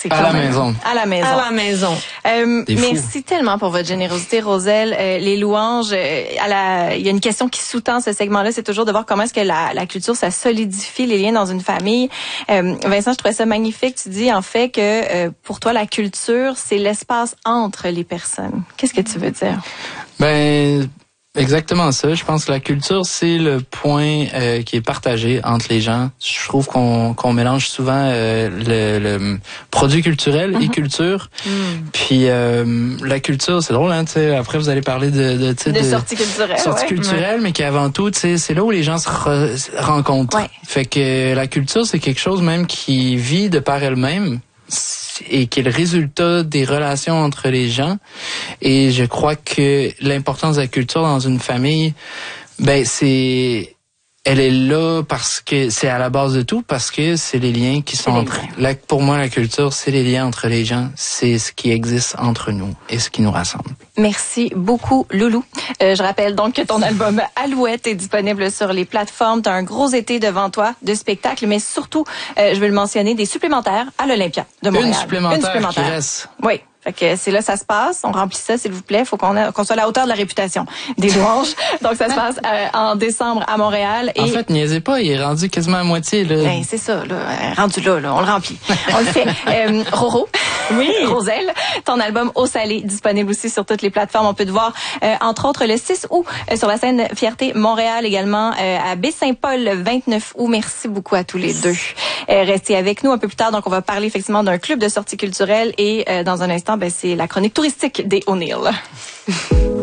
À la maison. À la maison. À la maison. Merci tellement pour votre générosité, Roselle. Les louanges, il y a une question qui sous-tend ce segment-là, c'est toujours de voir comment est-ce que la culture, ça solidifie les liens dans une famille. Vincent, je trouvais ça magnifique. Tu dis en fait que pour toi, la culture, c'est l'espace entre les personnes. Qu'est-ce que tu veux dire? Exactement ça. Je pense que la culture, c'est le point qui est partagé entre les gens. Je trouve qu'on mélange souvent le produit culturel et culture. Puis la culture, c'est drôle, hein, tu sais. Après, vous allez parler de sorties culturelles. Sorties culturelles, mais qu'avant tout, tu sais, c'est là où les gens se rencontrent. Ouais. Fait que la culture, c'est quelque chose même qui vit de par elle-même et qui est le résultat des relations entre les gens. Et je crois que l'importance de la culture dans une famille, elle est là parce que c'est à la base de tout, parce que c'est les liens qui sont entre... Pour moi, la culture, c'est les liens entre les gens. C'est ce qui existe entre nous et ce qui nous rassemble. Merci beaucoup, Loulou. Je rappelle donc que ton album Alouette est disponible sur les plateformes. Tu as un gros été devant toi de spectacles, mais surtout, je veux le mentionner, des supplémentaires à l'Olympia de Montréal. Une supplémentaire qui reste. Oui. Fait que c'est là ça se passe. On remplit ça, s'il vous plaît. Faut qu'on soit à la hauteur de la réputation des louanges. Donc ça se passe en décembre à Montréal. En fait, niaisez pas, il est rendu quasiment à moitié là. Ben c'est ça, là, rendu là, on le remplit. On le fait. Roro. Oui. Roselle, ton album Eau salée disponible aussi sur toutes les plateformes. On peut te voir entre autres le 6 août sur la scène Fierté Montréal, également à Baie-Saint-Paul le 29 août. Merci beaucoup à tous les deux. Restez avec nous un peu plus tard. Donc on va parler effectivement d'un club de sorties culturelles et dans un instant, c'est la chronique touristique des O'Neill.